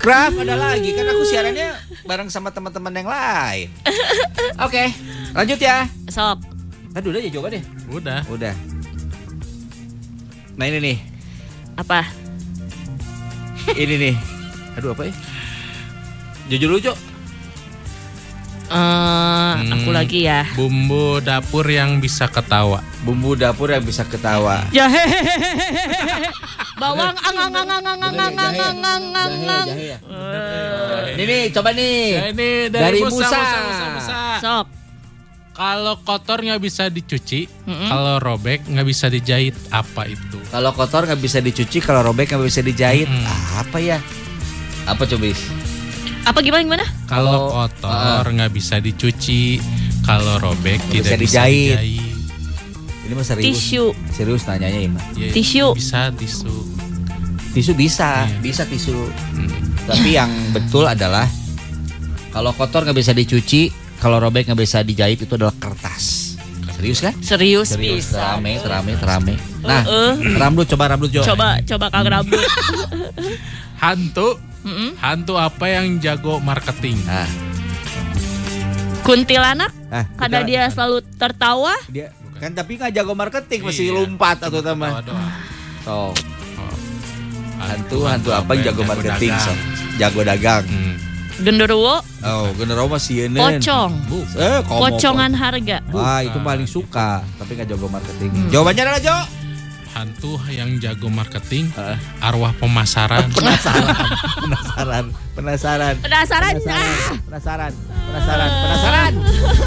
Craft ada lagi kan aku siarannya bareng sama teman-teman yang lain. Oke, lanjut ya. Sok. Tadi udah ya coba deh. Udah. Nah ini nih. Apa? Ini nih. Aduh apa ya? Jujur lucu. Aku lagi ya. Bumbu dapur yang bisa ketawa. Bumbu dapur yang bisa ketawa. Jahe. Bawang Jahe ya. Ini nih, coba nih. Ini Dari Musa. Sok. Kalau kotor nggak bisa dicuci, kalau robek nggak bisa dijahit, apa itu? Kalau kotor nggak bisa dicuci, kalau robek nggak bisa dijahit. Apa ya? Apa coba? Apa gimana? Kalau kotor nggak bisa dicuci, kalau robek tidak bisa dijahit. Ini mah serius. Tisu. Serius nanyanya Ima. Ya, Tisu. Bisa tisu. Tisu bisa, bisa tisu. Tapi yang betul adalah kalau kotor nggak bisa dicuci, kalau robek nggak bisa dijahit itu adalah kertas. Serius kan? Serius bisa. Terame. Nah, rambut Jo. Coba Kang Rambut. Hantu apa yang jago marketing? Kuntilanak? Karena kuntilanak. dia selalu tertawa. Dia kan tapi nggak jago marketing, masih lompat atau teman. So, hantu apa yang jago marketing? So, jago dagang. Genderuwo. Genderuwo masih ini. Pocong. Pocongan harga. Wah, itu paling suka, tapi nggak jago marketing. Jawabannya adalah Jo. Hantu yang jago marketing, arwah pemasaran. Penasaran.